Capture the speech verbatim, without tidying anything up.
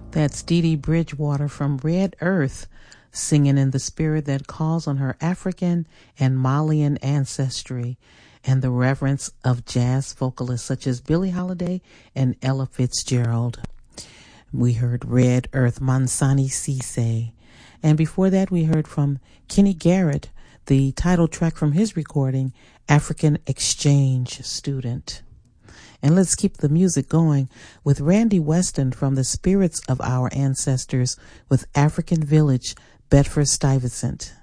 That's Dee Dee Bridgewater from Red Earth, singing in the spirit that calls on her African and Malian ancestry and the reverence of jazz vocalists such as Billie Holiday and Ella Fitzgerald. We heard Red Earth, Mansani Cisse. And before that, we heard from Kenny Garrett, the title track from his recording, African Exchange Student. And let's keep the music going with Randy Weston from the Spirits of Our Ancestors with African Village, Bedford Stuyvesant.